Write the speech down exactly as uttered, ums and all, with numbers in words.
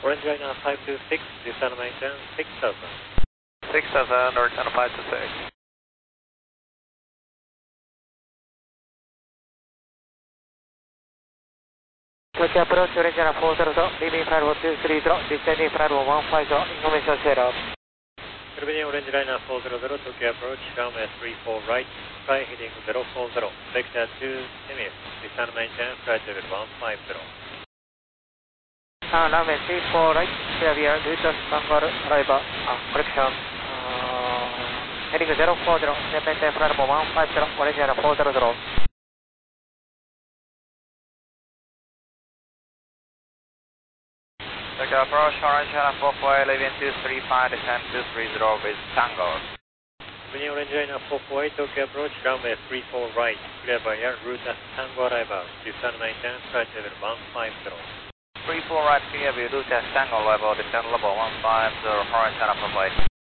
Orange Liner five two six, descend maintain six thousand. six thousand or ten five two six. Tokyo approach, Orange Liner four zero zero, leaving flight one two three zero, descending flight one one five zero, information share up. Albania Orange Liner four zero zero, Tokyo approach, runway three four right, sky heading zero four zero, vector two Emirates, descend maintain flight level one five zero. Uh, runway three four right, clear via Luton Tango arrival, uh, correction, uh, heading zero four zero, maintain flight one five zero, Orange Liner four zero zero. Tokyo approach, Orange Liner four four eight, leaving two three five, descend two three zero with Tango. Albania Orange Liner four four eight, Tokyo approach, runway three four right, clear via route Tango arrival, descend maintain flight level one five zero. three four right, clear via route Tango level, descend level one five zero, Orange Liner four four eight.